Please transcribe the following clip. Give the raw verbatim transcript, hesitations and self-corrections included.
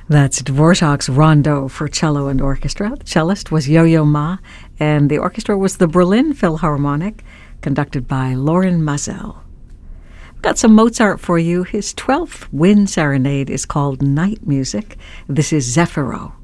That's Dvorak's Rondo for cello and orchestra. The cellist was Yo-Yo Ma, and the orchestra was the Berlin Philharmonic, conducted by Lorin Maazel. I've got some Mozart for you. His twelfth Wind Serenade is called Night Music. This is Zefiro.